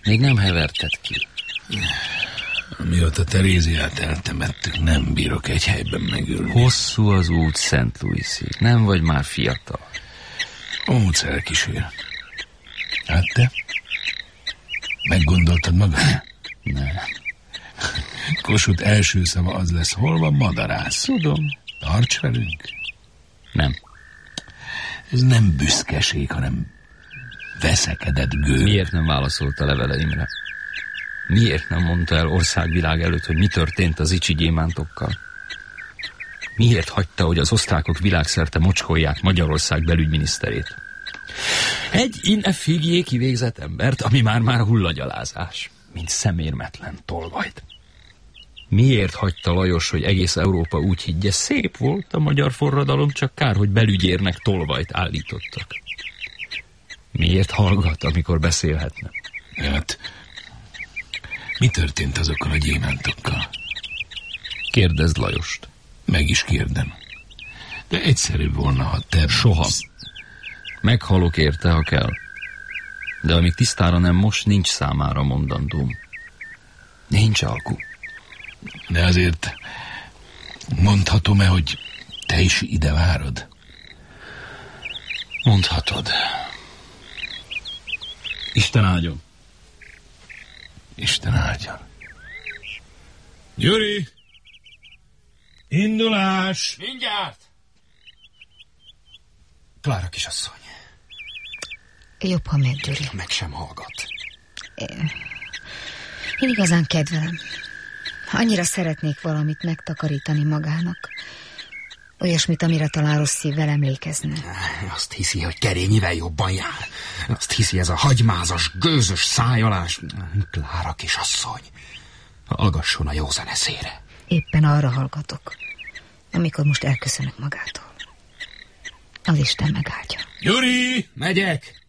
Még nem heverted ki. Mióta Teréziát eltemettük, nem bírok egy helyben megülni. Hosszú az út Szent Louisig. Nem vagy már fiatal. A út elkísér. Hát te? Meggondoltad magad? Nem. Kossuth első szava az lesz, hol van madarász? Tudom. Tarts velünk? Nem. Ez nem büszkeség, hanem veszekedett gő. Miért nem válaszolt a leveleimre? Miért nem mondta el országvilág előtt, hogy mi történt az icsi gyémántokkal? Miért hagyta, hogy az osztrákok világszerte mocskolják Magyarország belügyminiszterét? Egy in effigie kivégzett embert, ami már hullagyalázás, mint szemérmetlen tolvajt. Miért hagyta Lajos, hogy egész Európa úgy higgye, szép volt a magyar forradalom, csak kár, hogy belügyérnek tolvajt állítottak? Miért hallgat, amikor beszélhetne? Hát, mi történt azokkal a gyémántokkal? Kérdezd Lajost. Meg is kérdem. De egyszerűbb volna, ha te... Soha. Meghalok érte, ha kell. De amíg tisztára nem most, nincs számára mondandóm. Nincs alku. De azért mondhatom-e, hogy te is ide várod? Mondhatod. Isten áldjon. Isten áldjon. Gyuri! Indulás! Mindjárt! Klára kisasszony. Jobb, ha megy, Gyuri. Meg sem hallgat. Én igazán kedvelem. Annyira szeretnék valamit megtakarítani magának. Olyasmit, amire talán rossz szívvel emlékezne. Azt hiszi, hogy Kerényivel jobban jár. Azt hiszi, ez a hagymázas, gőzös szájolás. Klára kisasszony, hallgasson a józan eszére. Éppen arra hallgatok, amikor most elköszönök magától. Az Isten megáldja. Gyuri! Megyek!